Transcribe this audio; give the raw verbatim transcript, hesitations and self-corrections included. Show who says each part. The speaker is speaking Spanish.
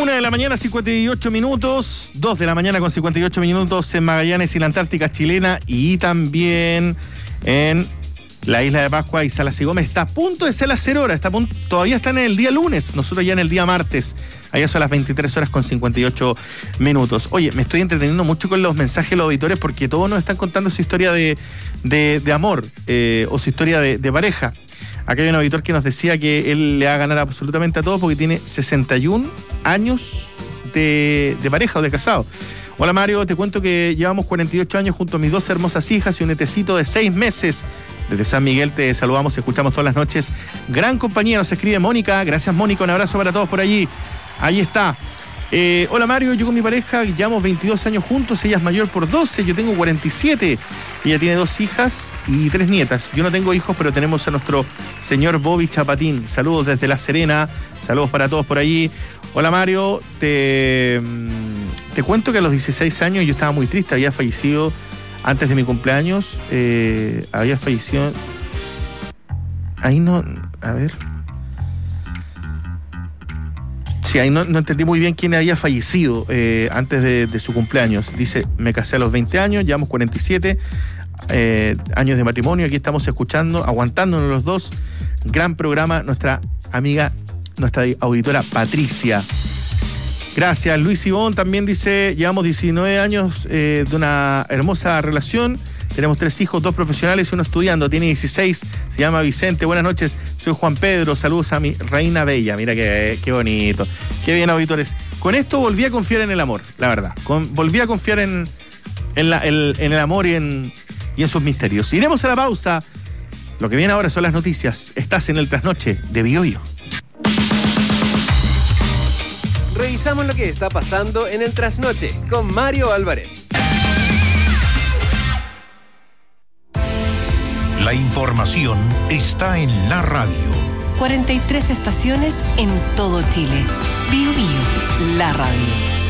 Speaker 1: Una de la mañana, cincuenta y ocho minutos. Dos de la mañana con cincuenta y ocho minutos en Magallanes y la Antártica chilena. Y también en la isla de Pascua y Salas y Gómez. Está a punto de ser las cero horas. Está a punto, todavía están en el día lunes. Nosotros ya en el día martes. Allá son las veintitrés horas con cincuenta y ocho minutos. Oye, me estoy entreteniendo mucho con los mensajes de los auditores porque todos nos están contando su historia de, de, de amor eh, o su historia de, de pareja. Acá hay un auditor que nos decía que él le va a ganar absolutamente a todos porque tiene sesenta y un años de, de pareja o de casado. Hola Mario, te cuento que llevamos cuarenta y ocho años junto a mis dos hermosas hijas y un netecito de seis meses. Desde San Miguel te saludamos, escuchamos todas las noches. Gran compañía, nos escribe Mónica. Gracias Mónica, un abrazo para todos por allí. Ahí está. Eh, hola Mario, yo con mi pareja llevamos veintidós años juntos, ella es mayor por doce, yo tengo cuarenta y siete. Ella tiene dos hijas y tres nietas. Yo no tengo hijos, pero tenemos a nuestro señor Bobby Chapatín. Saludos desde La Serena, saludos para todos por allí. Hola Mario, te, te cuento que a los dieciséis años yo estaba muy triste, había fallecido antes de mi cumpleaños, eh, había fallecido... Ahí no... A ver... Sí, ahí no, no entendí muy bien quién había fallecido eh, antes de, de su cumpleaños. Dice, me casé a los veinte años, llevamos cuarenta y siete eh, años de matrimonio. Aquí estamos escuchando, aguantándonos los dos. Gran programa, nuestra amiga, nuestra auditora Patricia. Gracias. Luis Ivón también dice, llevamos diecinueve años eh, de una hermosa relación. Tenemos tres hijos, dos profesionales y uno estudiando. Tiene dieciséis, se llama Vicente. Buenas noches, soy Juan Pedro. Saludos a mi reina bella. Mira qué, qué bonito. Qué bien, auditores. Con esto volví a confiar en el amor, la verdad. Con, volví a confiar en, en, la, el, en el amor y en, y en sus misterios. Iremos a la pausa. Lo que viene ahora son las noticias. Estás en el Trasnoche de Biobío.
Speaker 2: Revisamos lo que está pasando en el Trasnoche con Mario Álvarez.
Speaker 3: La información está en la radio.
Speaker 4: cuarenta y tres estaciones en todo Chile. Biobío, la radio.